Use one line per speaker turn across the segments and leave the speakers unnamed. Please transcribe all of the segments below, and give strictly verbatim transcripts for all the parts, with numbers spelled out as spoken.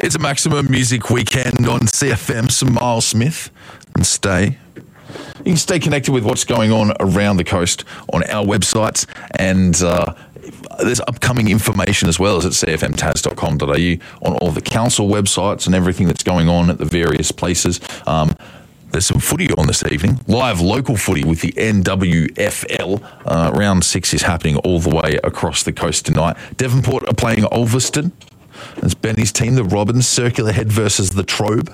It's a Maximum Music Weekend on C F M. Some Miles Smith and stay. You can stay connected with what's going on around the coast on our websites, and uh, there's upcoming information as well as at c f m tas dot com dot a u on all the council websites and everything that's going on at the various places. Um, There's some footy on this evening. Live local footy with the N W F L. Uh, round six is happening all the way across the coast tonight. Devonport are playing Ulverston. It's Benny's team, the Robins. Circular Head versus the Trobe.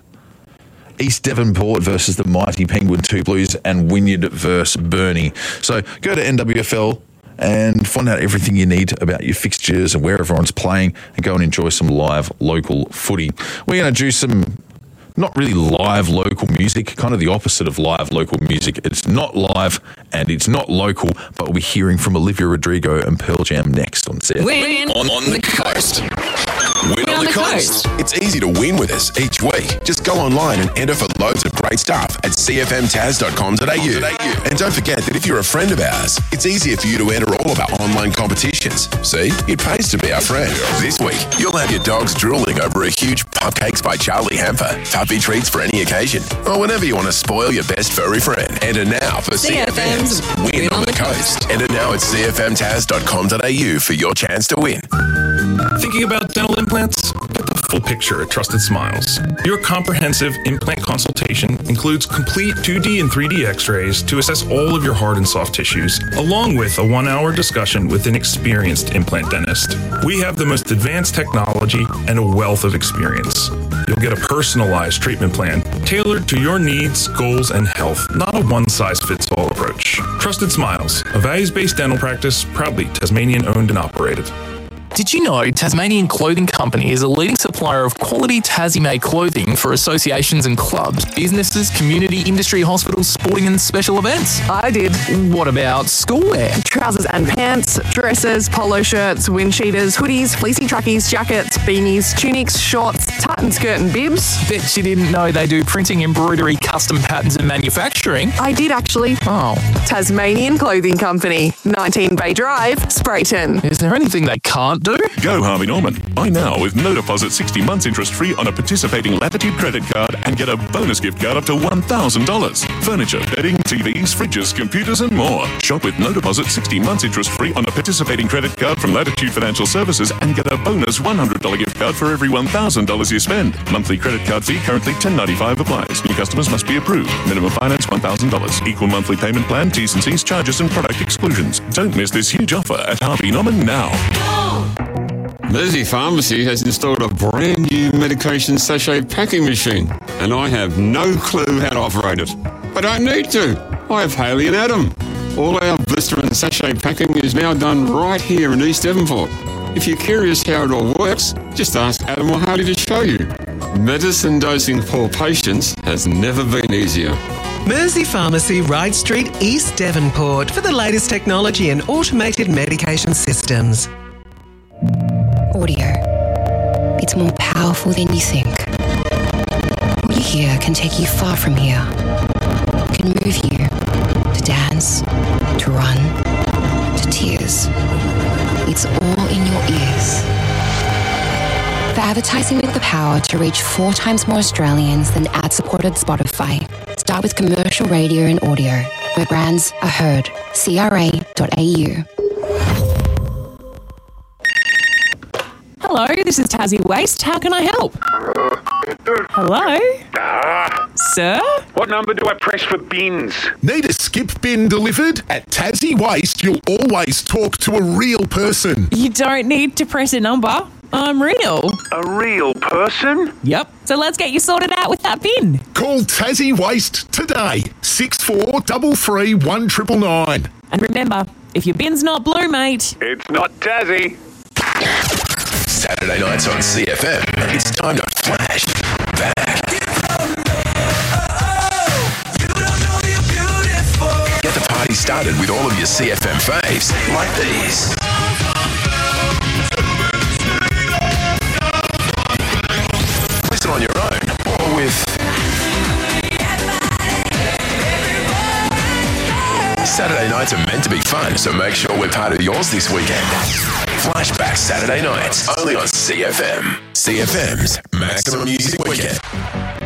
East Devonport versus the mighty Penguin Two Blues. And Wynyard versus Burnie. So go to N W F L and find out everything you need about your fixtures and where everyone's playing, and go and enjoy some live local footy. We're going to do some... not really live local music, kind of the opposite of live local music. It's not live and it's not local, but we're hearing from Olivia Rodrigo and Pearl Jam next on C F M.
Win
On, on the coast. Win
Win
on the coast. It's easy to win with us each week. Just go online and enter for loads of great stuff at c f m tas dot com dot a u. And don't forget that if you're a friend of ours, it's easier for you to enter all of our online competitions. See, it pays to be our friend. This week, you'll have your dogs drooling over a huge Pupcakes by Charlie hamper. Puppy treats for any occasion, or whenever you want to spoil your best furry friend. Enter now for C F M's Win on the Coast. Enter now at c f m tas dot com dot a u for your chance to win.
Thinking about dental implants? Get the full picture at Trusted Smiles. Your comprehensive implant consultation includes complete two D and three D x-rays to assess all of your hard and soft tissues, along with a one-hour discussion with an experienced implant dentist. We have the most advanced technology and a wealth of experience. You'll get a personalized treatment plan tailored to your needs, goals, and health, not a one-size-fits-all approach. Trusted Smiles, a values-based dental practice proudly Tasmanian-owned and operated.
Did you know Tasmanian Clothing Company is a leading supplier of quality Tassie-made clothing for associations and clubs, businesses, community, industry, hospitals, sporting and special events?
I did.
What about schoolwear?
Trousers and pants, dresses, polo shirts, wind cheaters, hoodies, fleecy trackies, jackets, beanies, tunics, shorts, tartan skirt and bibs.
Bet you didn't know they do printing, embroidery, custom patterns and manufacturing.
I did actually.
Oh.
Tasmanian Clothing Company, nineteen Bay Drive, Sprayton.
Is there anything they can't do?
Go Harvey Norman. Buy now with no deposit, sixty months interest free on a participating Latitude credit card and get a bonus gift card up to one thousand dollars. Furniture, bedding, T Vs, fridges, computers and more. Shop with no deposit, sixty months interest free on a participating credit card from Latitude Financial Services and get a bonus one hundred dollars gift card for every one thousand dollars you spend. Monthly credit card fee currently ten dollars and ninety-five cents applies. New customers must be approved. Minimum finance one thousand dollars. Equal monthly payment plan, T's and C's, charges and product exclusions. Don't miss this huge offer at Harvey Norman now.
Mersey Pharmacy has installed a brand new medication sachet packing machine, and I have no clue how to operate it. But I don't need to. I have Haley and Adam. All our blister and sachet packing is now done right here in East Devonport. If you're curious how it all works, just ask Adam or Haley to show you. Medicine dosing for patients has never been easier.
Mersey Pharmacy, Ryde Street, East Devonport, for the latest technology and automated medication systems.
Audio. It's more powerful than you think. What you hear can take you far from here. It can move you to dance, to run, to tears. It's all in your ears. For advertising with the power to reach four times more Australians than ad-supported Spotify, start with commercial radio and audio, where brands are heard. C R A dot A U.
Hello, this is Tassie Waste. How can I help? Hello?
Ah.
Sir?
What number do I press for bins?
Need a skip bin delivered? At Tassie Waste, you'll always talk to a real person.
You don't need to press a number. I'm real.
A real person?
Yep. So let's get you sorted out with that bin.
Call Tassie Waste today. six four three three one nine nine nine.
And remember, if your bin's not blue, mate,
it's not Tassie.
Saturday nights on C F M, it's time to flash back. Get the party started with all of your C F M faves, like these. Listen on your own, or with Saturday nights are meant to be fun, so make sure we're part of yours this weekend. Flashback Saturday nights, only on C F M. C F M's Maximum Music Weekend.